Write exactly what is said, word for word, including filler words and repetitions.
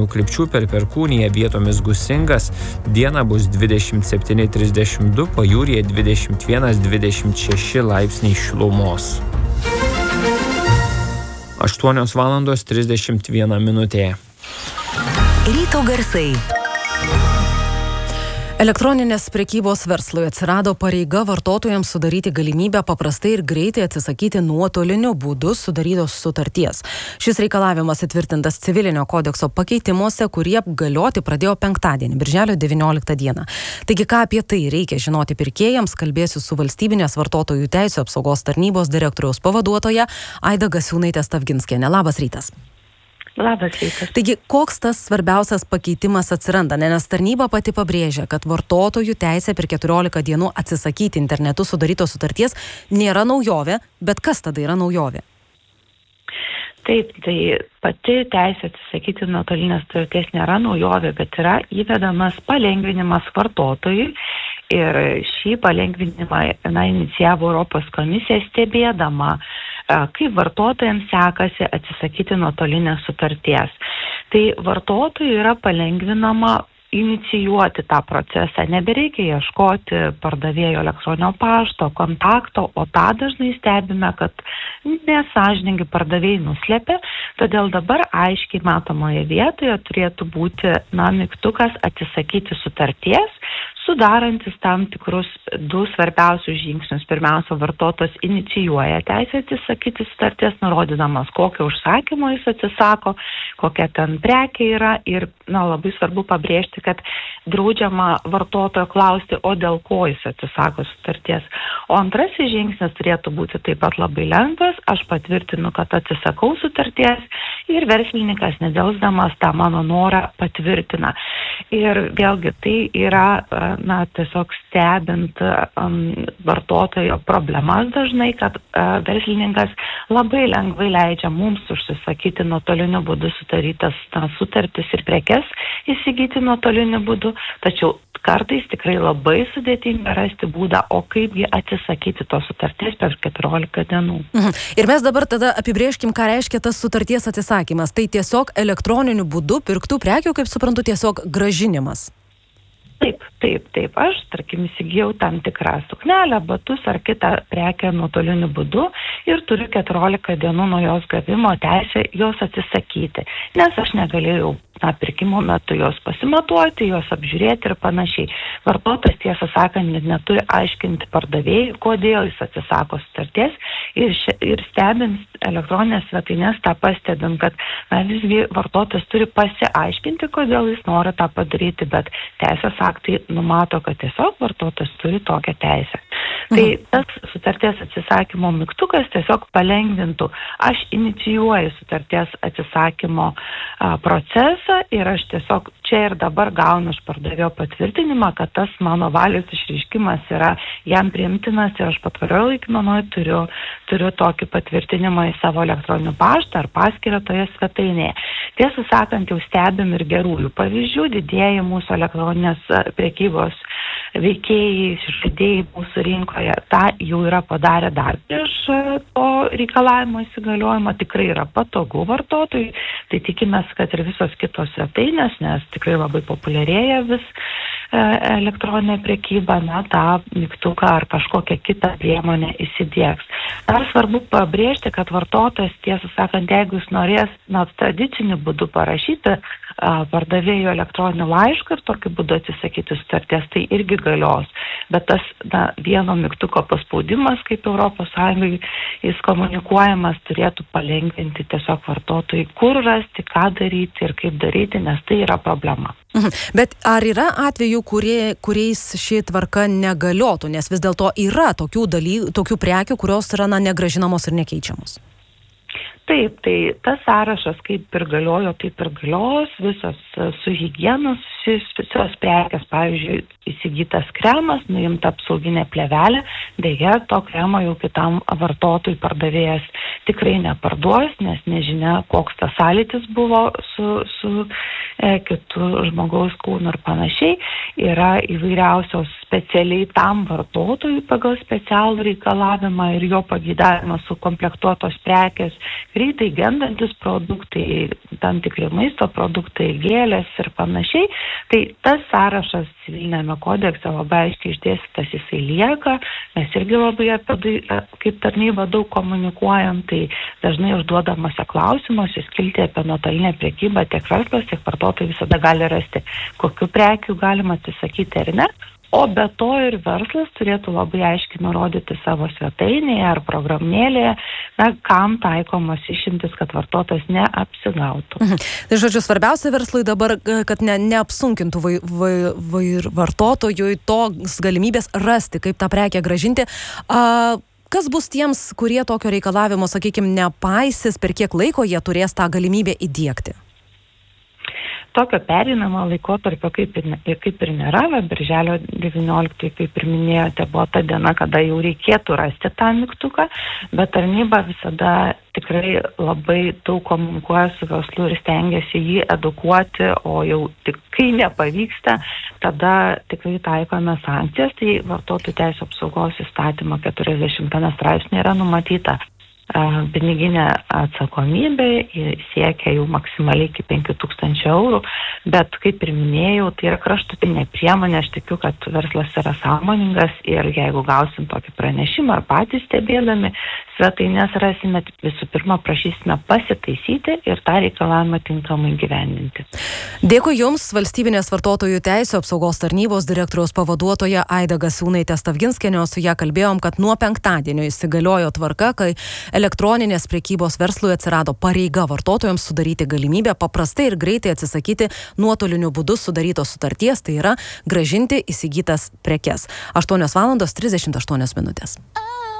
vakarinių krypčių per Perkūniją, vietomis gūsingas. Dieną bus dvidešimt septyni trisdešimt du, pajūryje dvidešimt vienas dvidešimt šeši laipsniai šilumos. aštuonios valandos trisdešimt viena minutė. Ryto garsai. Elektroninės prekybos verslui atsirado pareiga vartotojams sudaryti galimybę paprastai ir greitai atsisakyti nuotoliniu būdu sudarytos sutarties. Šis reikalavimas įtvirtintas civilinio kodekso pakeitimuose, kurie galioti pradėjo penktadienį, birželio devynioliktą dieną. Taigi, ką apie tai reikia žinoti pirkėjams, kalbėsiu su Valstybinės vartotojų teisių apsaugos tarnybos direktoriaus pavaduotoja Aida Gasiūnaitė-Stavginskienė. Labas rytas. Labas rytas. Taigi, koks tas svarbiausias pakeitimas atsiranda? Nes tarnyba pati pabrėžia, kad vartotojų teisė per keturiolika dienų atsisakyti internetu sudarytos sutarties nėra naujovė, bet kas tada yra naujovė? Taip, tai pati teisė atsisakyti nuotolinės sutarties nėra naujovė, bet yra įvedamas palengvinimas vartotojui. Ir šį palengvinimą na, inicijavo Europos komisija stebėdama, kaip vartotojams sekasi atsisakyti nuotolinės sutarties. Tai vartotojui yra palengvinama inicijuoti tą procesą. Nebereikia ieškoti pardavėjo elektroninio pašto, kontakto, o tą dažnai stebime, kad nesąžiningi pardavėjai nuslėpė. Todėl dabar aiškiai matomoje vietoje turėtų būti na, mygtukas atsisakyti sutarties, sudarantis tam tikrus du svarbiausius žingsnius. Pirmiausia, vartotojas inicijuoja teisę atsisakyti sutarties, nurodydamas, kokio užsakymo jis atsisako, kokia ten prekė yra ir na, labai svarbu pabrėžti, kad draudžiama vartotojo klausti, o dėl ko jis atsisako sutarties. O antrasis žingsnis turėtų būti taip pat labai lengvas, aš patvirtinu, kad atsisakau sutarties ir verslininkas nedelsdamas tą mano norą patvirtina. Ir vėlgi tai yra na, tiesiog stebint um, vartotojo problemas dažnai, kad uh, verslininkas labai lengvai leidžia mums užsisakyti nuotoliniu būdu sudarytas na, sutartis ir prekes įsigyti nuotoliniu būdu, tačiau kartais tikrai labai sudėtinga rasti būdą, o kaipgi atsisakyti tos sutarties per keturiolika dienų. Mhm. Ir mes dabar tada apibrėžkim, ką reiškia tas sutarties atsisakymas. Tai tiesiog elektroniniu būdu pirktų prekių, kaip suprantu, tiesiog grąžinimas. Taip, taip, taip. Aš, tarkim, įsigijau tam tikrą suknelę, batus ar kitą prekę nuotoliniu būdu ir turiu keturiolika dienų nuo jos gavimo teisę jos atsisakyti, nes aš negalėjau na, pirkimo metu jos pasimatuoti, jos apžiūrėti ir panašiai. Vartotojas, tiesą sakant, neturi aiškinti pardavėjui, kodėl jis atsisako sutarties ir, š, ir stebint elektroninės svetainės tą pastebim, kad na, visgi vartotojas turi pasiaiškinti, kodėl jis nori tą padaryti, bet teisės aktai numato, kad tiesiog vartotojas turi tokią teisę. Mhm. Tai tas sutarties atsisakymo mygtukas tiesiog palengvintų. Aš inicijuoju sutarties atsisakymo a, procesą ir aš tiesiog čia ir dabar gaunu iš pardavėjo patvirtinimą, kad tas mano valios išreiškimas yra jam priimtinas ir aš patvarioje laikmenoje turiu, turiu tokį patvirtinimą į savo elektroninį paštą ar paskyrą toje svetainėje. Tiesą sakant, jau stebim ir gerųjų pavyzdžių, didėja mūsų elektroninės prekybos veikėjai, žaidėjai mūsų rinkoje, tą jau yra padarę dar prieš to reikalavimo įsigaliojimą, tikrai yra patogu vartotojui, tai tikimės, kad ir visos kitos svetainės, nes tikrai labai populiarėja vis elektroninė prekyba, na, tą mygtuką ar kažkokią kitą priemonę įsidiegs. Dar svarbu pabrėžti, kad vartotojas, tiesą sakant, jeigu jis norės na, tradiciniu būdu parašyti a, pardavėjo elektroninį laišką ir tokiu būdu atsisakyti sutarties, tai irgi galios. Bet tas na, vieno mygtuko paspaudimas, kaip Europos Sąjungai, jis komunikuojamas, turėtų palengvinti tiesiog vartotojai, kur rasti, ką daryti ir kaip daryti, nes tai yra problema. Mhm. Bet ar yra atvejų, kurie, kuriais ši tvarka negaliotų, nes vis dėlto yra tokių, daly, tokių prekių, kurios yra na, negrąžinamos ir nekeičiamos? Taip, tai tas sąrašas kaip ir galiojo, taip ir galios, visos su higienos susijusios prekės, pavyzdžiui, įsigytas kremas, nuimta apsauginė plėvelė, deja, to kremo jau kitam vartotojui pardavėjas tikrai neparduos, nes nežinia, koks tas sąlytis buvo su, su e, kitu žmogaus kūnu ir panašiai. Yra įvairiausios specialiai tam vartotojui pagal specialų reikalavimą ir jo pageidavimą sukomplektuotos prekės, greitai gendantis produktai, tam tikri maisto produktai, gėlės ir panašiai. Tai tas sąrašas civilinėme kodekse labai aiškiai išdėstytas, jisai lieka. Mes irgi labai apie tai kaip tarnyba daug komunikuojam, tai dažnai užduodamose klausimuose skilti apie nuotolinę prekybą tiek verslas, tiek vartotojai visada gali rasti, kokiu prekių galima atsisakyti ar ne. O be to ir verslas turėtų labai aiškiai nurodyti savo svetainėje ar programėlėje, na, kam taikomos išimtis, kad vartotojas neapsigautų. Mhm. Tai žodžiu, svarbiausia verslui dabar, kad ne, neapsunkintų vai, vai, vai vartotojui tos galimybės rasti, kaip tą prekę grąžinti. A, kas bus tiems, kurie tokio reikalavimo, sakykime, nepaisys, per kiek laiko jie turės tą galimybę įdiegti? Tokio pereinamo laikotarpio kaip ir, kaip ir nėra, birželio devynioliktoji, kaip ir minėjote, buvo ta diena, kada jau reikėtų rasti tą mygtuką, bet tarnyba visada tikrai labai daug komunikuoja su verslu ir stengiasi jį edukuoti, o jau tik kai nepavyksta, tada tikrai taikome sankcijas, tai vartotojų teisių apsaugos įstatymo keturiasdešimt antram straipsnė yra numatyta piniginė atsakomybė, siekia jau maksimaliai iki penkių tūkstančių eurų, bet kaip ir minėjau, tai yra kraštutinė priemonė, aš tikiu, kad verslas yra sąmoningas ir jeigu gausim tokį pranešimą ar patys stebėdami svetainės rasime, visų pirma prašysime pasitaisyti ir tą reikalavimą tinkamai gyvendinti. Dėkui Jums, Valstybinės vartotojų teisių apsaugos tarnybos direktoriaus pavaduotoja Aida Gasiūnaitė Stavginskienė, su ją kalbėjom, kad nuo penktadienio įsigaliojo tvarka, kai elektroninės prekybos verslui atsirado pareiga vartotojams sudaryti galimybę paprastai ir greitai atsisakyti nuotoliniu būdu sudarytos sutarties, tai yra grąžinti įsigytas prekes. aštuonios valandos trisdešimt aštuonios minutės.